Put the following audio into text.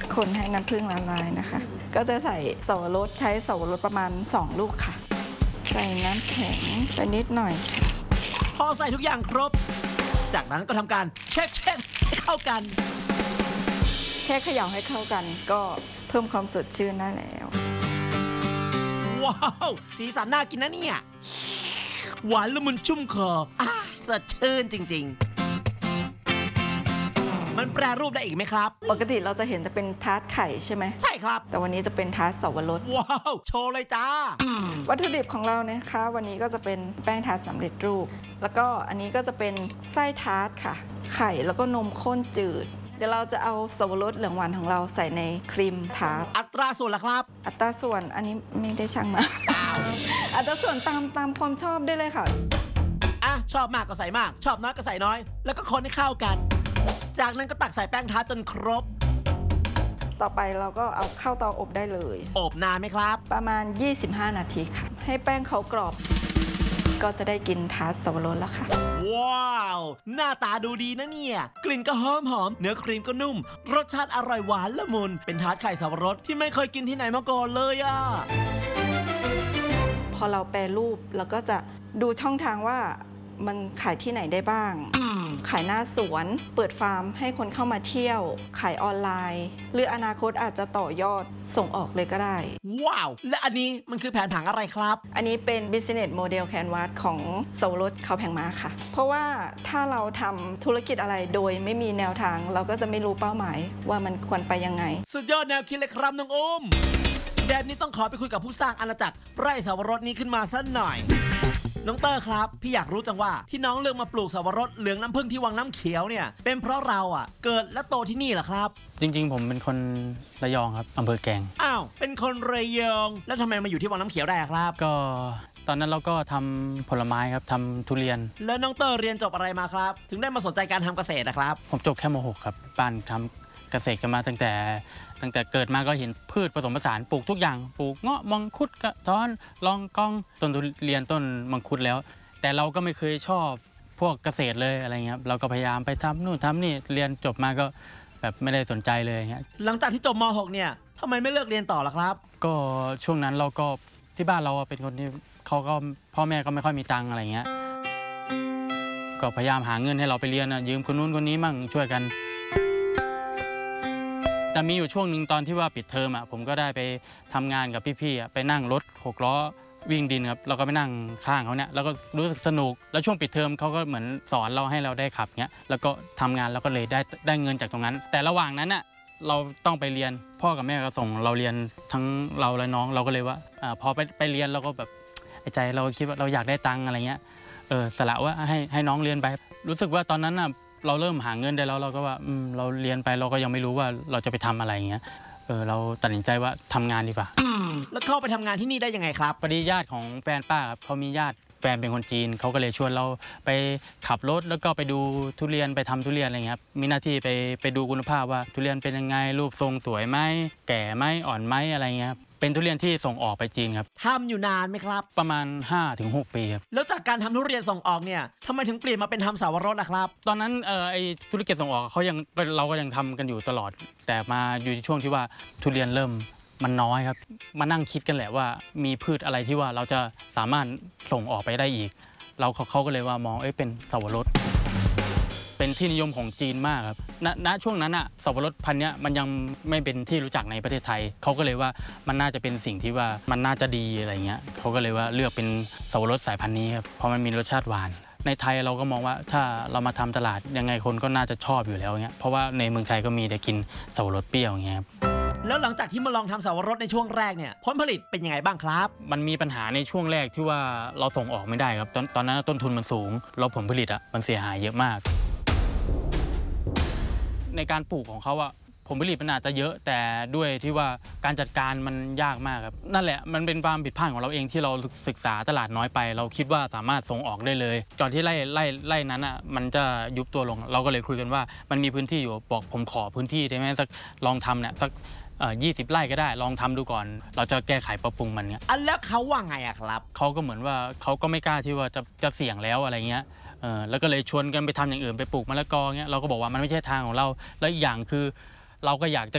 คนให้น้ำผึ้งละลายนะคะก็จะใส่สับปะรดใช้สับปะรดประมาณ2 ลูกค่ะใส่น้ำแข็งไปนิดหน่อยพอใส่ทุกอย่างครบจากนั้นก็ทำการเช็คให้เข้ากันแค่เขย่าให้เข้ากันก็เพิ่มความสดชื่นได้แล้วว้าวสีสันน่ากินนะเนี่ยหวานละมุนชุ่มคอสดชื่นจริงๆมันแปรรูปได้อีกไหมครับปกติเราจะเห็นจะเป็นทาร์ตไข่ใช่ไหมใช่ครับแต่วันนี้จะเป็นทาร์ตสับปะรดว้าวโชว์เลยจ้าวัตถุดิบของเรานะคะวันนี้ก็จะเป็นแป้งทาร์ตสำเร็จรูปแล้วก็อันนี้ก็จะเป็นไส้ทาร์ตค่ะไข่แล้วก็นมข้นจืดเดี๋ยวเราจะเอาสับปะรดเหลืองหวานของเราใส่ในครีมทาร์ตอัตราส่วนล่ะครับอัตราส่วนอันนี้ไม่ได้ชั่งมาอัตราส่วนตามความชอบได้เลยค่ะชอบมากก็ใส่มากชอบน้อยก็ใส่น้อยแล้วก็คนให้เข้ากันจากนั้นก็ตักใส่แป้งทาร์ตจนครบต่อไปเราก็เอาเข้าเตาอบได้เลยอบนานไหมครับประมาณ25 นาทีค่ะให้แป้งเขากรอบก็จะได้กินทาร์ตสับปะรดแล้วค่ะว้าวหน้าตาดูดีนะเนี่ยกลิ่นก็หอมเนื้อครีมก็นุ่มรสชาติอร่อยหวานละมุนเป็นทาร์ตไข่สับปะรดที่ไม่เคยกินที่ไหนมาก่อนเลยพอเราแปรรูปเราก็จะดูช่องทางว่ามันขายที่ไหนได้บ้างขายหน้าสวนเปิดฟาร์มให้คนเข้ามาเที่ยวขายออนไลน์หรืออนาคตอาจจะต่อยอดส่งออกเลยก็ได้ว้าวและอันนี้มันคือแผนผังอะไรครับอันนี้เป็น Business Model Canvas ของสับปะรดเขาแผงม้าค่ะเพราะว่าถ้าเราทำธุรกิจอะไรโดยไม่มีแนวทางเราก็จะไม่รู้เป้าหมายว่ามันควรไปยังไงสุดยอดแนวคิดเลยครับน้องอุ้มแบบนี้ต้องขอไปคุยกับผู้สร้างอาณาจักรไร่สับปะรดนี้ขึ้นมาสักหน่อยน้องเตอร์ครับพี่อยากรู้จังว่าที่น้องเลือกมาปลูกสับปะรดเหลืองน้ำผึ้งที่วังน้ำเขียวเนี่ยเป็นเพราะเราเกิดและโตที่นี่เหรอครับจริงๆผมเป็นคนระยองครับอำเภอแกลงเป็นคนระยองแล้วทำไมมาอยู่ที่วังน้ำเขียวได้ครับก็ตอนนั้นเราก็ทำผลไม้ครับทำทุเรียนแล้วน้องเตอร์เรียนจบอะไรมาครับถึงได้มาสนใจการทำเกษตรนะครับผมจบแค่ม.6 ครับบ้านทำเกษตรกันมาตั้งแต่เกิดมาก็เห็นพืชผสมผสานปลูกทุกอย่างปลูกเงาะมังคุดกระท้อนลองกองต้นทุเรียนต้นมังคุดแล้วแต่เราก็ไม่เคยชอบพวกเกษตรเลยอะไรเงี้ยเราก็พยายามไปทำนู่นทำนี่เรียนจบมาก็แบบไม่ได้สนใจเลยเงี้ยหลังจากที่จบม.6 เนี่ยทำไมไม่เลือกเรียนต่อล่ะครับก็ช่วงนั้นเราก็ที่บ้านเราเป็นคนที่เขาก็พ่อแม่ก็ไม่ค่อยมีตังค์อะไรเงี้ยก็พยายามหาเงินให้เราไปเรียนยืมคนนู้นคนนี้มั่งช่วยกันจะมีอยู่ช่วงหนึ่งตอนที่ว่าปิดเทอมผมก็ได้ไปทำงานกับพี่ๆไปนั่งรถ6 ล้อวิ่งดินครับเราก็ไปนั่งข้างเขาเนี่ยแล้วก็รู้สึกสนุกแล้วช่วงปิดเทอมเขาก็เหมือนสอนเราให้เราได้ขับเงี้ยแล้วก็ทำงานแล้วก็เลยได้เงินจากตรงนั้นแต่ระหว่างนั้นเราต้องไปเรียนพ่อกับแม่ก็ส่งเราเรียนทั้งเราและน้องเราก็เลยว่าพอไปเรียนเราก็แบบใจเราคิดว่าเราอยากได้ตังค์อะไรเงี้ยสละว่าให้น้องเรียนไปรู้สึกว่าตอนนั้นเราเริ่มหาเงินได้แล้วเราก็ว่าเราเรียนไปเราก็ยังไม่รู้ว่าเราจะไปทำอะไรเงี้ยเราตัดสินใจว่าทำงานดีกว่าแล้วเข้าไปทำงานที่นี่ได้ยังไงครับพอดีญาติของแฟนป้าครับเขามีญาติแฟนเป็นคนจีนเขาก็เลยชวนเราไปขับรถแล้วก็ไปดูทุเรียนไปทำทุเรียนอะไรเงี้ยมีหน้าที่ไปดูคุณภาพว่าทุเรียนเป็นยังไงรูปทรงสวยไหมแก่ไหมอ่อนไหมอะไรเงี้ยเป็นทุเรียนที่ส่งออกไปจีนครับทำอยู่นานไหมครับประมาณ 5-6 ปีครับแล้วจากการทำทุเรียนส่งออกเนี่ยทำไมถึงเปลี่ยนมาเป็นทำสับปะรดล่ะครับตอนนั้นไอ้ธุรกิจส่งออกเราก็ยังทำกันอยู่ตลอดแต่มาอยู่ในช่วงที่ว่าทุเรียนเริ่มมันน้อยครับมานั่งคิดกันแหละว่ามีพืชอะไรที่ว่าเราจะสามารถส่งออกไปได้อีกเขาก็เลยว่ามองเป็นสับปะรดเป็นที่นิยมของจีนมากครับณช่วงนั้นสับปะรดพันธุ์นี้มันยังไม่เป็นที่รู้จักในประเทศไทยเขาก็เลยว่ามันน่าจะเป็นสิ่งที่ว่ามันน่าจะดีอะไรเงี้ยเขาก็เลยว่าเลือกเป็นสับปะรดสายพันธุ์นี้ครับเพราะมันมีรสชาติหวานในไทยเราก็มองว่าถ้าเรามาทำตลาดยังไงคนก็น่าจะชอบอยู่แล้วเงี้ยเพราะว่าในเมืองไทยก็มีแต่กินสับปะรดเปรี้ยวเงี้ยครับแล้วหลังจากที่มาลองทำสับปะรดในช่วงแรกเนี่ยผลผลิตเป็นยังไงบ้างครับมันมีปัญหาในช่วงแรกที่ว่าเราส่งออกไม่ได้ครับตอนนั้นต้นทุนมันสูงแล้วผลผลิตมันเสียหายเยอะมากในการปลูกของเขาผลผลิตมันอาจจะเยอะแต่ด้วยที่ว่าการจัดการมันยากมากครับนั่นแหละมันเป็นความผิดพลาดของเราเองที่เราศึกษาตลาดน้อยไปเราคิดว่าสามารถส่งออกได้เลยก่อนที่ไร่นั้นมันจะยุบตัวลงเราก็เลยคุยกันว่ามันมีพื้นที่อยู่บอกผมขอพื้นที่ได้ไหมสักลองทำเนี่ยสัก20 ไร่ก็ได้ลองทำดูก่อนเราจะแก้ไขปรับปรุงมันเนี่ยแล้วเขาว่าไงครับเขาก็เหมือนว่าเขาก็ไม่กล้าที่ว่าจะเสี่ยงแล้วอะไรเงี้ยแล้วก็เลยชวนกันไปทำอย่างอื่นไปปลูกมะละกอเงี้ยเราก็บอกว่ามันไม่ใช่ทางของเราแล้วอีกอย่างคือเราก็อยากจะ